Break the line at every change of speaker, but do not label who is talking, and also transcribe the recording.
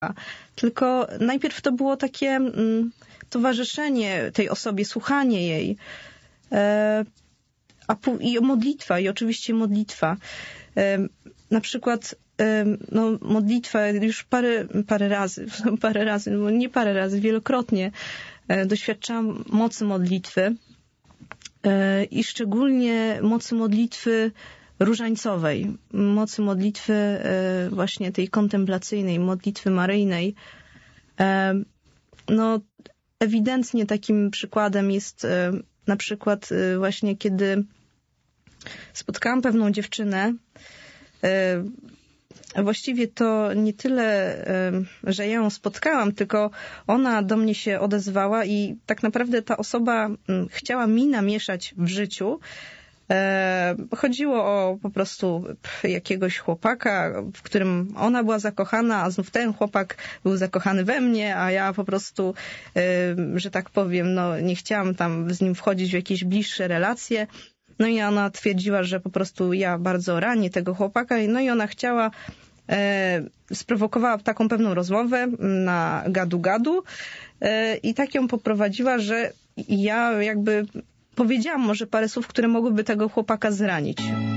Tylko najpierw to było takie towarzyszenie tej osobie, słuchanie jej. I modlitwa, i oczywiście modlitwa. Na przykład modlitwa już parę razy, no nie parę razy, wielokrotnie doświadczałam mocy modlitwy i szczególnie mocy modlitwy różańcowej, mocy modlitwy właśnie tej kontemplacyjnej, modlitwy maryjnej. No, ewidentnie takim przykładem jest na przykład właśnie kiedy spotkałam pewną dziewczynę. Właściwie to nie tyle, że ja ją spotkałam, tylko ona do mnie się odezwała i tak naprawdę ta osoba chciała mi namieszać w życiu. Chodziło o po prostu jakiegoś chłopaka, w którym ona była zakochana, a znów ten chłopak był zakochany we mnie, a ja po prostu, że tak powiem, no nie chciałam tam z nim wchodzić w jakieś bliższe relacje. No i ona twierdziła, że po prostu ja bardzo ranię tego chłopaka. No i ona chciała, sprowokowała taką pewną rozmowę na gadu-gadu i tak ją poprowadziła, że ja jakby powiedziałam może parę słów, które mogłyby tego chłopaka zranić.